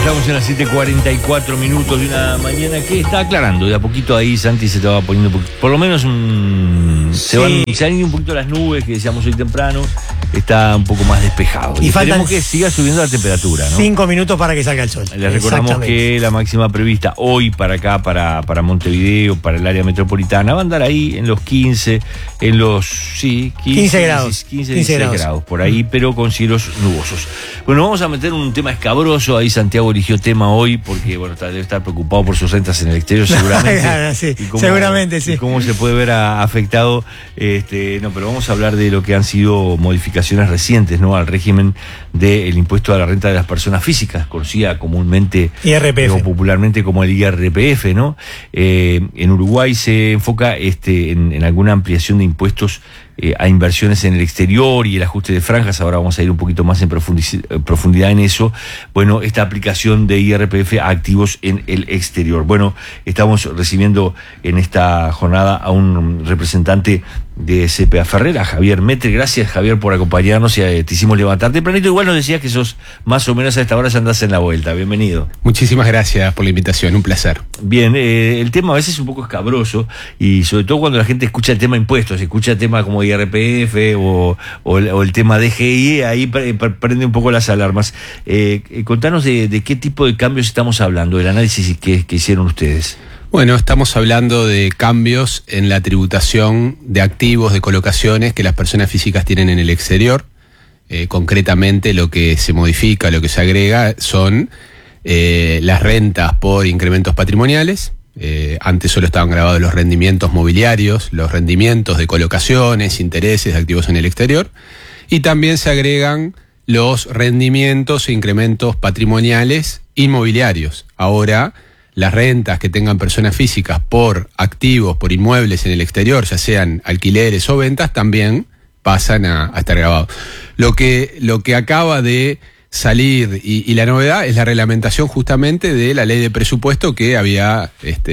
estamos en las 7:44 de una mañana que está aclarando. De a poquito ahí, Santi, se te va poniendo, por lo menos se han ido un poquito las nubes que decíamos hoy temprano. Está un poco más despejado. Y esperemos que siga subiendo la temperatura, ¿no? 5 minutos para que salga el sol. Les recordamos que la máxima prevista hoy para acá, para Montevideo, para el área metropolitana, va a andar ahí en los 15 grados. 15 grados por ahí, pero con cielos nubosos. Bueno, vamos a meter un tema escabroso. Ahí Santiago eligió tema hoy porque, bueno, debe estar preocupado por sus rentas en el exterior, seguramente. Sí, seguramente, sí. Y cómo se puede ver afectado. Pero vamos a hablar de lo que han sido modificaciones recientes, ¿no?, al régimen del impuesto a la renta de las personas físicas, conocida comúnmente o popularmente como el IRPF, ¿no? En Uruguay se enfoca en alguna ampliación de impuestos a inversiones en el exterior y el ajuste de franjas. Ahora vamos a ir un poquito más en profundidad en eso. Bueno, esta aplicación de IRPF a activos en el exterior. Bueno, estamos recibiendo en esta jornada a un representante de CPA Ferrer, a Javier Metre. Gracias, Javier, por acompañarnos y te hicimos levantar tempranito. Igual nos decías que sos más o menos a esta hora ya andás en la vuelta. Bienvenido. Muchísimas gracias por la invitación, un placer. Bien, el tema a veces es un poco escabroso y sobre todo cuando la gente escucha el tema impuestos, escucha el tema como IRPF o el tema DGI, ahí prende un poco las alarmas. Contanos de qué tipo de cambios estamos hablando, del análisis que hicieron ustedes. Bueno, estamos hablando de cambios en la tributación de activos, de colocaciones que las personas físicas tienen en el exterior. Concretamente lo que se modifica, lo que se agrega son las rentas por incrementos patrimoniales. Antes solo estaban grabados los rendimientos mobiliarios, los rendimientos de colocaciones, intereses de activos en el exterior, y también se agregan los rendimientos e incrementos patrimoniales inmobiliarios. Ahora, las rentas que tengan personas físicas por activos, por inmuebles en el exterior, ya sean alquileres o ventas, también pasan a estar grabados. Lo que acaba de salir y la novedad es la reglamentación justamente de la ley de presupuesto que había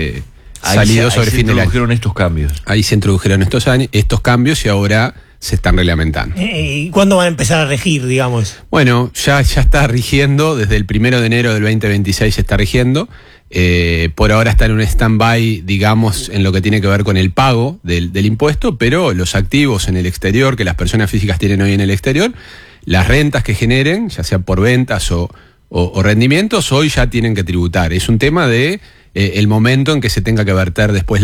salido sobre fin del año. Ahí se introdujeron estos cambios. Ahí se introdujeron estos cambios y ahora se están reglamentando. ¿Y cuándo van a empezar a regir, digamos? Bueno, ya está rigiendo, desde el 1 de enero del 2026 se está rigiendo. Por ahora está en un stand-by, digamos, en lo que tiene que ver con el pago del impuesto, pero los activos en el exterior que las personas físicas tienen hoy en el exterior, las rentas que generen, ya sea por ventas o rendimientos, hoy ya tienen que tributar. Es un tema de el momento en que se tenga que verter después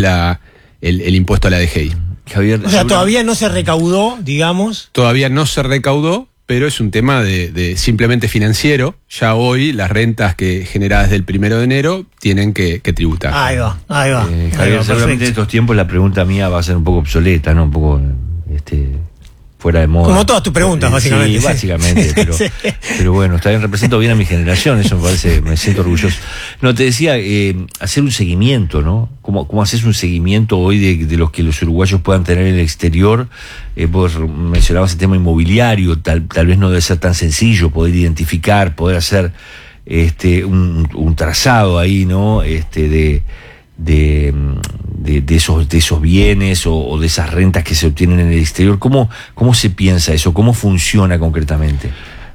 el impuesto a la DGI. Javier, o sea, todavía no se recaudó, digamos. Todavía no se recaudó, pero es un tema de simplemente financiero. Ya hoy las rentas que generadas del 1 de enero tienen que tributar. Ahí va. Javier, seguramente en estos tiempos la pregunta mía va a ser un poco obsoleta, ¿no? Un poco fuera de moda. Como todas tus preguntas, básicamente. Sí, básicamente, pero bueno, está bien, represento bien a mi generación, eso me siento orgulloso. No, te decía, hacer un seguimiento, ¿no? ¿Cómo haces un seguimiento hoy de los que los uruguayos puedan tener en el exterior? Vos mencionabas el tema inmobiliario, tal vez no debe ser tan sencillo poder identificar, poder hacer un trazado ahí, ¿no? De esos bienes o de esas rentas que se obtienen en el exterior. ¿Cómo se piensa eso? ¿Cómo funciona concretamente?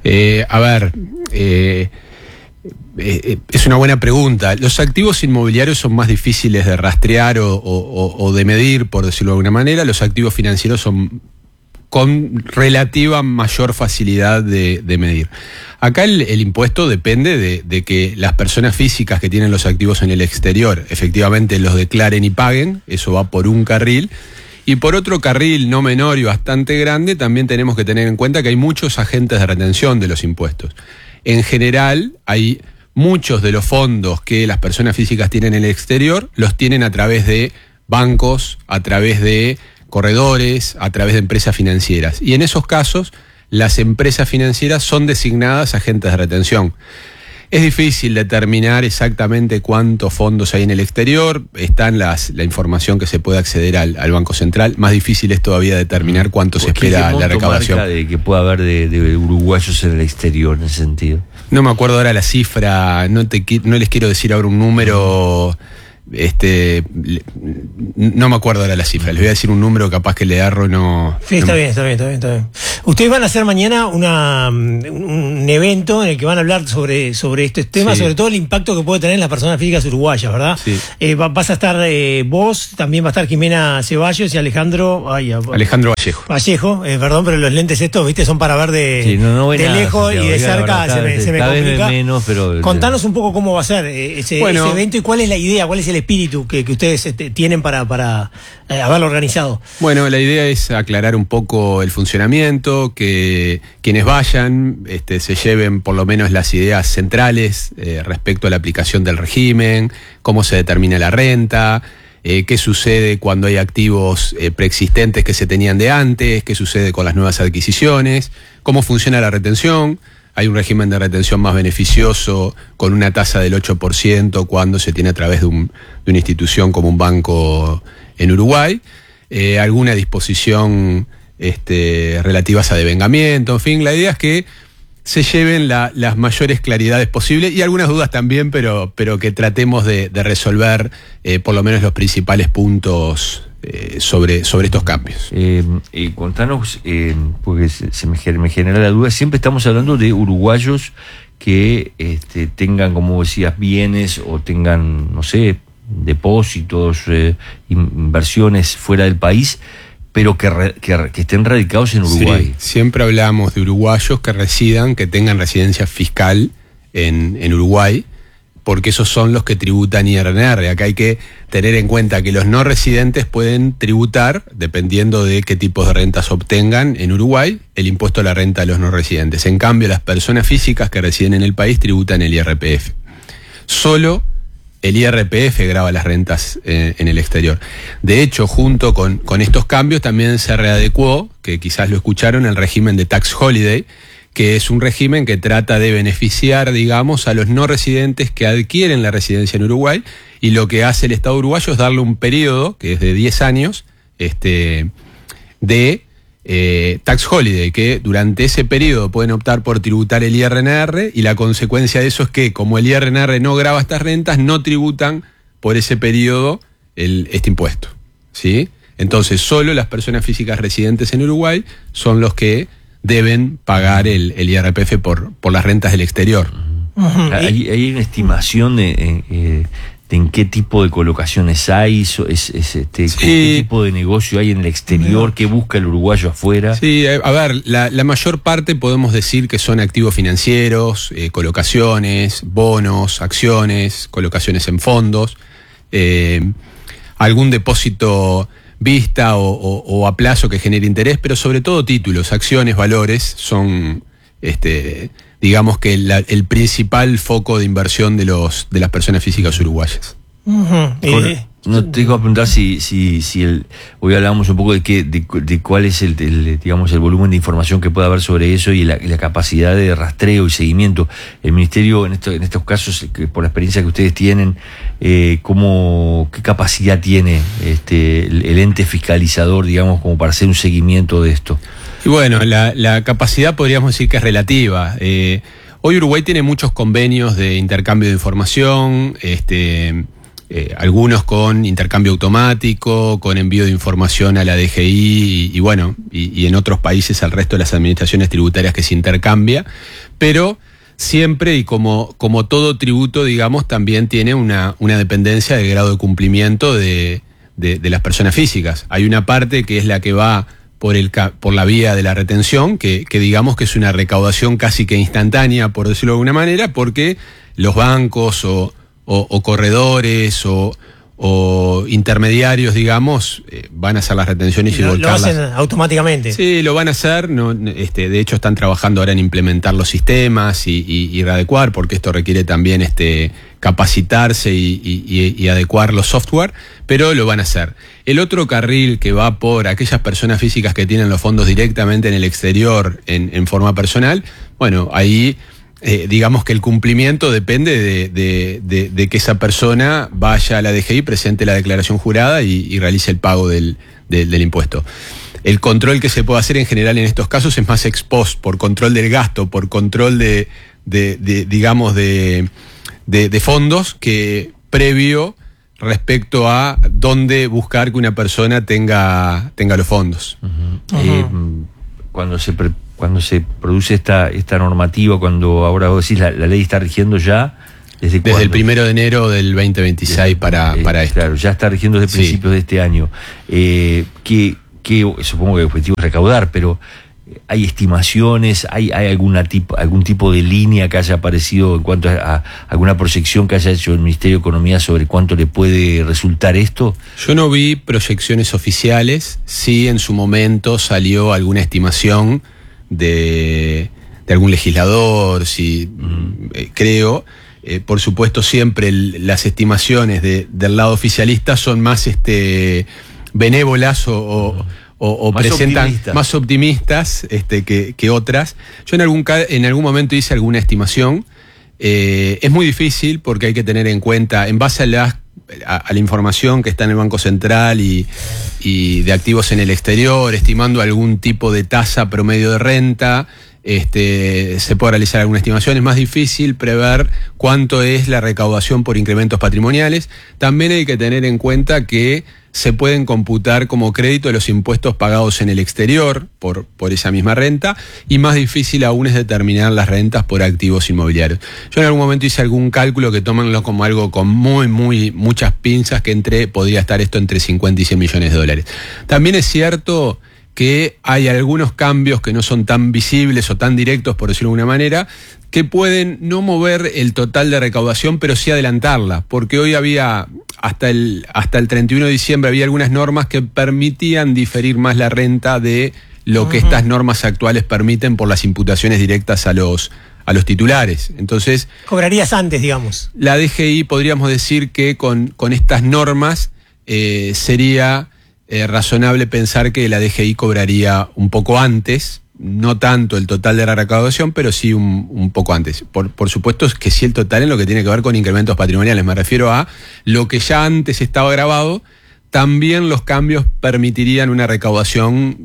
Es una buena pregunta. Los activos inmobiliarios son más difíciles de rastrear o de medir, por decirlo de alguna manera. Los activos financieros son con relativa mayor facilidad de medir. Acá el impuesto depende de que las personas físicas que tienen los activos en el exterior efectivamente los declaren y paguen. Eso va por un carril. Y por otro carril no menor y bastante grande, también tenemos que tener en cuenta que hay muchos agentes de retención de los impuestos. En general, hay muchos de los fondos que las personas físicas tienen en el exterior, los tienen a través de bancos, a través de corredores, a través de empresas financieras. Y en esos casos, las empresas financieras son designadas agentes de retención. Es difícil determinar exactamente cuántos fondos hay en el exterior. Está la información que se puede acceder al Banco Central. Más difícil es todavía determinar cuánto se espera la recaudación. ¿Qué que pueda haber de uruguayos en el exterior en ese sentido? No me acuerdo ahora la cifra. No les quiero decir ahora un número no me acuerdo ahora la cifra, les voy a decir un número, capaz que le erro, no. Sí, está bien. Ustedes van a hacer mañana un evento en el que van a hablar sobre estos temas, sí, sobre todo el impacto que puede tener en las personas físicas uruguayas, ¿verdad? Sí. Vas a estar vos, también va a estar Jimena Ceballos y Alejandro Vallejo. Perdón, pero los lentes estos, viste, son para ver de lejos y de cerca, se me complica. Menos, pero contanos un poco cómo va a ser ese evento y cuál es la idea, cuál es el espíritu que ustedes tienen para haberlo organizado. Bueno, la idea es aclarar un poco el funcionamiento, que quienes vayan se lleven por lo menos las ideas centrales respecto a la aplicación del régimen, cómo se determina la renta, qué sucede cuando hay activos preexistentes que se tenían de antes, qué sucede con las nuevas adquisiciones, cómo funciona la retención. Hay un régimen de retención más beneficioso con una tasa del 8% cuando se tiene a través de una institución como un banco en Uruguay. Alguna disposición relativas a devengamiento, en fin, la idea es que se lleven las mayores claridades posibles y algunas dudas también, pero que tratemos de resolver por lo menos los principales puntos sobre estos cambios. Contanos, porque me genera la duda, siempre estamos hablando de uruguayos que tengan, como decías, bienes o tengan, no sé, depósitos, inversiones fuera del país, pero que estén radicados en Uruguay. Sí, siempre hablamos de uruguayos que residan, que tengan residencia fiscal en Uruguay, porque esos son los que tributan IRNR. Acá hay que tener en cuenta que los no residentes pueden tributar, dependiendo de qué tipos de rentas obtengan en Uruguay, el impuesto a la renta de los no residentes. En cambio, las personas físicas que residen en el país tributan el IRPF. Solo el IRPF grava las rentas en el exterior. De hecho, junto con estos cambios también se readecuó, que quizás lo escucharon, el régimen de Tax Holiday, que es un régimen que trata de beneficiar, digamos, a los no residentes que adquieren la residencia en Uruguay, y lo que hace el Estado uruguayo es darle un periodo, que es de 10 años, de Tax Holiday, que durante ese periodo pueden optar por tributar el IRNR, y la consecuencia de eso es que, como el IRNR no grava estas rentas, no tributan por ese periodo este impuesto, ¿sí? Entonces, solo las personas físicas residentes en Uruguay son los que deben pagar el IRPF por las rentas del exterior. Uh-huh. ¿Hay una estimación de en qué tipo de colocaciones hay? ¿Qué tipo de negocio hay en el exterior? ¿Qué busca el uruguayo afuera? Sí, a ver, la mayor parte podemos decir que son activos financieros, colocaciones, bonos, acciones, colocaciones en fondos, algún depósito vista o a plazo que genere interés, pero sobre todo títulos, acciones, valores, son digamos que el principal foco de inversión de las personas físicas uruguayas. Uh-huh. No te iba a preguntar si hoy hablábamos un poco de cuál es digamos el volumen de información que puede haber sobre eso y la capacidad de rastreo y seguimiento. El ministerio en estos casos, por la experiencia que ustedes tienen, ¿qué capacidad tiene el ente fiscalizador, digamos, como para hacer un seguimiento de esto? Y bueno, la capacidad podríamos decir que es relativa. Hoy Uruguay tiene muchos convenios de intercambio de información, algunos con intercambio automático, con envío de información a la DGI y en otros países al resto de las administraciones tributarias que se intercambia, pero siempre, y como todo tributo, digamos, también tiene una dependencia del grado de cumplimiento de las personas físicas. Hay una parte que es la que va por la vía de la retención, que digamos que es una recaudación casi que instantánea, por decirlo de alguna manera, porque los bancos o corredores o intermediarios, digamos, van a hacer las retenciones y volcarlas. Lo hacen automáticamente. Sí, lo van a hacer. De hecho, están trabajando ahora en implementar los sistemas y readecuar, porque esto requiere también capacitarse y adecuar los software, pero lo van a hacer. El otro carril que va por aquellas personas físicas que tienen los fondos directamente en el exterior en forma personal, bueno, ahí digamos que el cumplimiento depende de que esa persona vaya a la DGI, presente la declaración jurada y realice el pago del impuesto. El control que se puede hacer en general en estos casos es más ex post, por control del gasto, por control de fondos, que previo respecto a dónde buscar que una persona tenga los fondos. Cuando se produce esta normativa, cuando ahora vos decís la ley está rigiendo ya, ¿desde el 1 de enero del 2026 para esto? Claro, ya está rigiendo desde principios de este año. Que supongo que el objetivo es recaudar, pero ¿hay estimaciones? ¿Hay algún tipo de línea que haya aparecido en cuanto a alguna proyección que haya hecho el Ministerio de Economía sobre cuánto le puede resultar esto? Yo no vi proyecciones oficiales. Sí, en su momento salió alguna estimación de algún legislador, creo. Por supuesto, siempre las estimaciones del lado oficialista son más benévolas o presentan más optimistas que otras. Yo en algún momento hice alguna estimación. Es muy difícil porque hay que tener en cuenta, en base a la información que está en el Banco Central y de activos en el exterior, estimando algún tipo de tasa promedio de renta, se puede realizar alguna estimación. Es más difícil prever cuánto es la recaudación por incrementos patrimoniales. También hay que tener en cuenta que se pueden computar como crédito los impuestos pagados en el exterior por esa misma renta, y más difícil aún es determinar las rentas por activos inmobiliarios. Yo en algún momento hice algún cálculo que tómenlo como algo con muchas pinzas, que podría estar esto entre 50 y 100 millones de dólares. También es cierto que hay algunos cambios que no son tan visibles o tan directos, por decirlo de alguna manera, que pueden no mover el total de recaudación, pero sí adelantarla, porque hoy había, hasta el 31 de diciembre, había algunas normas que permitían diferir más la renta de lo que estas normas actuales permiten por las imputaciones directas a los titulares. Entonces, cobrarías antes, digamos. La DGI, podríamos decir que con estas normas sería razonable pensar que la DGI cobraría un poco antes, no tanto el total de la recaudación, pero sí un poco antes. Por supuesto es que sí el total en lo que tiene que ver con incrementos patrimoniales. Me refiero a lo que ya antes estaba grabado. También los cambios permitirían una recaudación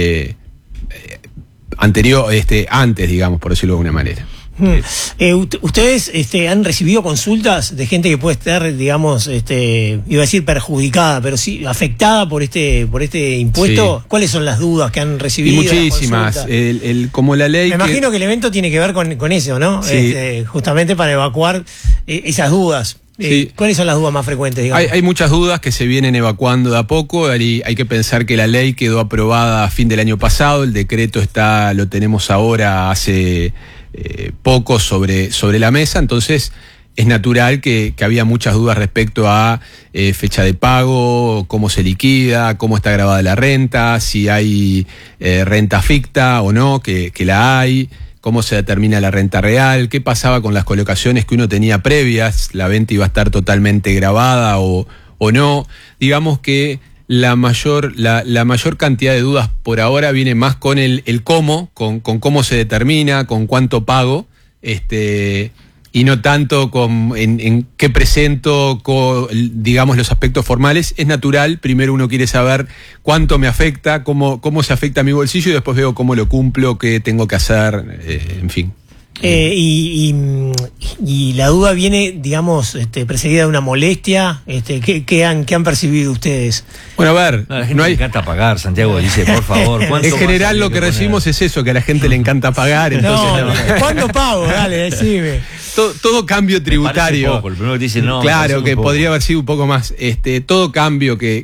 antes, digamos, por decirlo de alguna manera. ¿Ustedes han recibido consultas de gente que puede estar, digamos, iba a decir perjudicada, pero sí afectada por este impuesto? Sí. ¿Cuáles son las dudas que han recibido? Y muchísimas. Como la ley. Me imagino que el evento tiene que ver con eso, ¿no? Sí. Justamente para evacuar esas dudas. Sí. ¿Cuáles son las dudas más frecuentes, digamos? Hay muchas dudas que se vienen evacuando de a poco. Hay que pensar que la ley quedó aprobada a fin del año pasado. El decreto lo tenemos ahora hace poco sobre la mesa. Entonces es natural que había muchas dudas respecto a fecha de pago, cómo se liquida, cómo está grabada la renta, si hay renta ficta o no, que la hay, cómo se determina la renta real, qué pasaba con las colocaciones que uno tenía previas, la venta iba a estar totalmente grabada o no. Digamos que la mayor cantidad de dudas por ahora viene más con el cómo, con cómo se determina, con cuánto pago, y no tanto en qué presento, digamos, los aspectos formales. Es natural, primero uno quiere saber cuánto me afecta, cómo se afecta a mi bolsillo, y después veo cómo lo cumplo, qué tengo que hacer, en fin. Y la duda viene, digamos, precedida de una molestia. ¿Qué han percibido ustedes? Bueno, a ver, a la gente le encanta pagar. Santiago dice, por favor, ¿cuánto? En general lo que recibimos es eso, que a la gente le encanta pagar. Entonces, no. ¿Cuándo pago? Dale, decime. Todo cambio tributario. Poco. El primero que dice no. Claro, que podría haber sido un poco más. Todo cambio que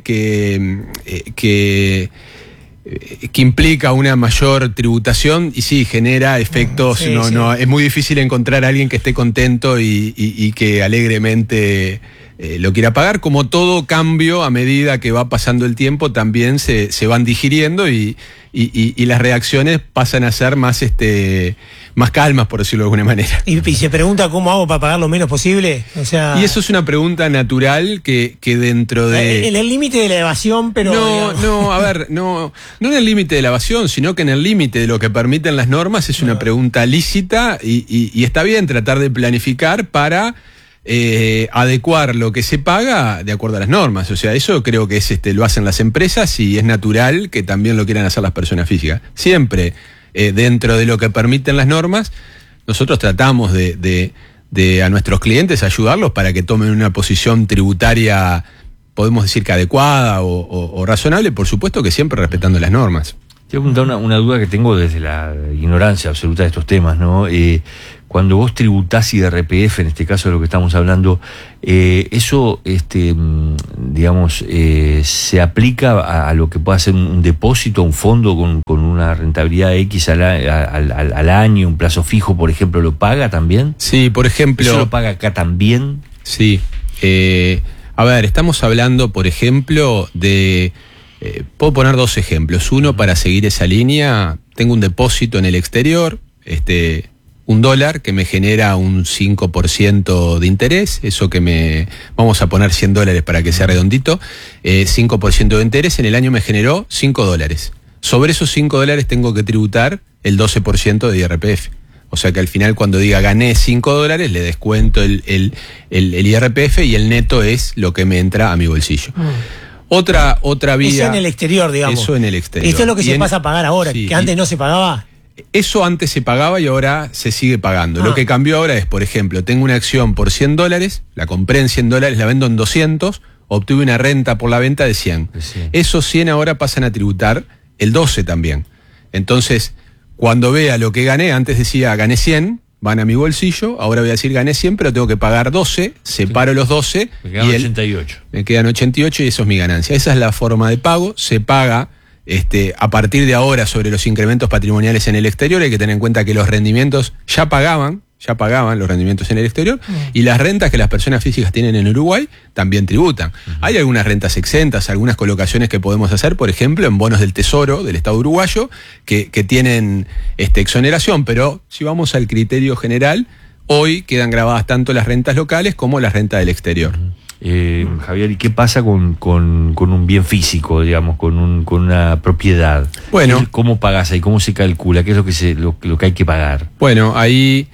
implica una mayor tributación, y sí, genera efectos. Sí. Es muy difícil encontrar a alguien que esté contento y que alegremente lo quiera pagar. Como todo cambio, a medida que va pasando el tiempo, también se van digiriendo y las reacciones pasan a ser más calmas, por decirlo de alguna manera. Y se pregunta cómo hago para pagar lo menos posible. O sea, y eso es una pregunta natural que dentro de... En el límite de la evasión, pero... No en el límite de la evasión, sino que en el límite de lo que permiten las normas. Es una pregunta lícita y está bien tratar de planificar para adecuar lo que se paga de acuerdo a las normas. O sea, eso creo que lo hacen las empresas, y es natural que también lo quieran hacer las personas físicas. Siempre dentro de lo que permiten las normas, nosotros tratamos de a nuestros clientes, ayudarlos para que tomen una posición tributaria, podemos decir que adecuada o razonable, por supuesto que siempre respetando las normas. Te voy a preguntar una duda que tengo desde la ignorancia absoluta de estos temas, ¿no? Cuando vos tributás IRPF, en este caso de lo que estamos hablando, eso, digamos, se aplica a lo que pueda ser un depósito, un fondo con una rentabilidad X al año, un plazo fijo, por ejemplo, ¿lo paga también? Sí, por ejemplo. ¿Eso lo paga acá también? Sí. A ver, estamos hablando, por ejemplo, de... puedo poner dos ejemplos. Uno, para seguir esa línea, tengo un depósito en el exterior, $1 que me genera un 5% de interés, eso que vamos a poner $100 para que sea redondito, 5% de interés, en el año me generó $5. Sobre esos $5 tengo que tributar el 12% de IRPF. O sea que al final, cuando diga gané $5, le descuento el IRPF y el neto es lo que me entra a mi bolsillo. Otra vía. Eso en el exterior, digamos. Eso en el exterior. Esto es lo que se pasa a pagar ahora, sí, que antes no se pagaba. Eso antes se pagaba y ahora se sigue pagando. Lo que cambió ahora es, por ejemplo, tengo una acción por $100, la compré en $100, la vendo en 200, obtuve una renta por la venta de 100. Sí. Esos 100 ahora pasan a tributar el 12 también. Entonces, cuando vea lo que gané, antes decía gané 100, van a mi bolsillo, ahora voy a decir gané 100, pero tengo que pagar 12, separo los 12. Me quedan 88. Me quedan 88 y eso es mi ganancia. Esa es la forma de pago, se paga a partir de ahora sobre los incrementos patrimoniales en el exterior. Hay que tener en cuenta que los rendimientos ya pagaban los rendimientos en el exterior, y las rentas que las personas físicas tienen en Uruguay también tributan. Hay algunas rentas exentas, algunas colocaciones que podemos hacer, por ejemplo, en bonos del Tesoro del Estado uruguayo, que tienen exoneración, pero si vamos al criterio general, hoy quedan grabadas tanto las rentas locales como las rentas del exterior. Javier, ¿y qué pasa con un bien físico, digamos, con una propiedad? Bueno, ¿cómo pagas ahí? ¿Cómo se calcula? ¿Qué es lo que hay que pagar? Bueno, ahí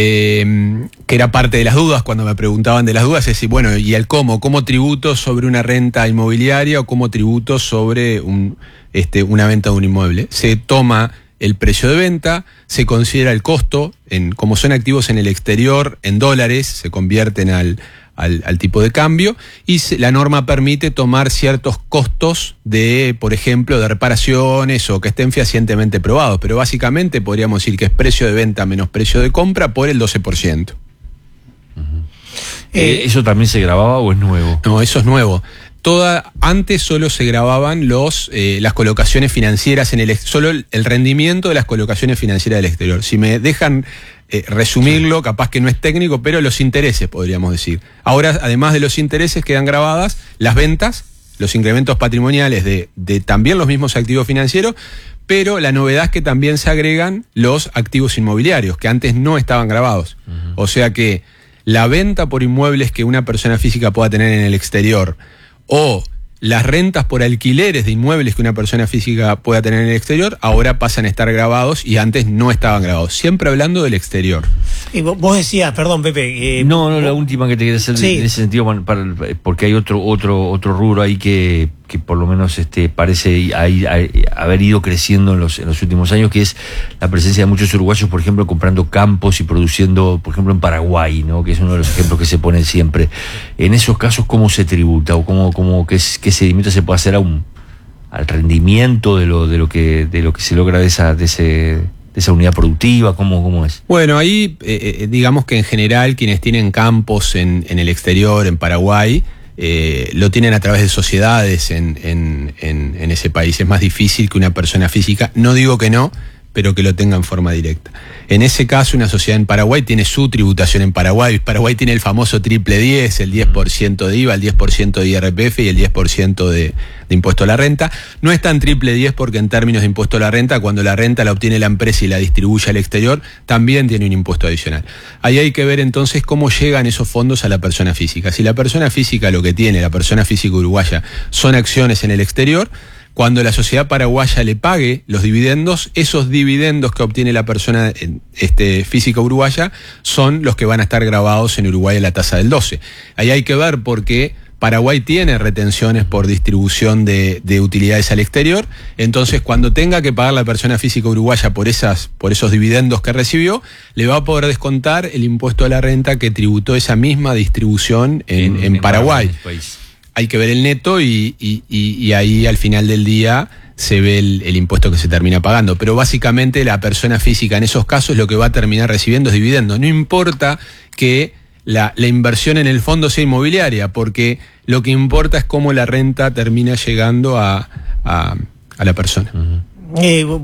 que era parte de las dudas cuando me preguntaban de las dudas, es decir, bueno, ¿y el cómo tributo sobre una renta inmobiliaria o cómo tributo sobre una venta de un inmueble? Se toma el precio de venta, se considera el costo, como son activos en el exterior, en dólares, se convierten al tipo de cambio, y la norma permite tomar ciertos costos de, por ejemplo, de reparaciones o que estén fehacientemente probados, pero básicamente podríamos decir que es precio de venta menos precio de compra por el 12%. ¿Eso también se grababa o es nuevo? No, eso es nuevo. Antes solo se grababan las colocaciones financieras solo el rendimiento de las colocaciones financieras del exterior. Si me dejan resumirlo, capaz que no es técnico, pero los intereses, podríamos decir. Ahora, además de los intereses, quedan grabadas las ventas, los incrementos patrimoniales de también los mismos activos financieros, pero la novedad es que también se agregan los activos inmobiliarios, que antes no estaban grabados. O sea que la venta por inmuebles que una persona física pueda tener en el exterior, o las rentas por alquileres de inmuebles que una persona física pueda tener en el exterior, ahora pasan a estar grabados y antes no estaban grabados. Siempre hablando del exterior. Y vos decías, perdón, Pepe. No, la última que te quería hacer, sí, en ese sentido, porque hay otro rubro ahí que por lo menos parece haber ido creciendo en los últimos años, que es la presencia de muchos uruguayos, por ejemplo, comprando campos y produciendo, por ejemplo, en Paraguay, ¿no? Que es uno de los ejemplos que se ponen siempre. En esos casos, ¿cómo se tributa? ¿O qué seguimiento se puede hacer al rendimiento de lo que se logra de esa unidad productiva? ¿Cómo es? Bueno, ahí digamos que en general quienes tienen campos en el exterior, en Paraguay, lo tienen a través de sociedades en ese país. Es más difícil que una persona física, no digo que no, pero que lo tenga en forma directa. En ese caso, una sociedad en Paraguay tiene su tributación en Paraguay. Paraguay tiene el famoso triple 10, el 10% de IVA, el 10% de IRPF y el 10% de impuesto a la renta. No es tan triple 10 porque en términos de impuesto a la renta, cuando la renta la obtiene la empresa y la distribuye al exterior, también tiene un impuesto adicional. Ahí hay que ver entonces cómo llegan esos fondos a la persona física. Si la persona física lo que tiene, la persona física uruguaya, son acciones en el exterior, cuando la sociedad paraguaya le pague los dividendos, esos dividendos que obtiene la persona física uruguaya son los que van a estar grabados en Uruguay a la tasa del 12. Ahí hay que ver porque Paraguay tiene retenciones por distribución de utilidades al exterior, entonces cuando tenga que pagar la persona física uruguaya por esos dividendos que recibió, le va a poder descontar el impuesto a la renta que tributó esa misma distribución en Paraguay. Hay que ver el neto y ahí al final del día se ve el impuesto que se termina pagando. Pero básicamente la persona física en esos casos lo que va a terminar recibiendo es dividendos. No importa que la inversión en el fondo sea inmobiliaria, porque lo que importa es cómo la renta termina llegando a la persona.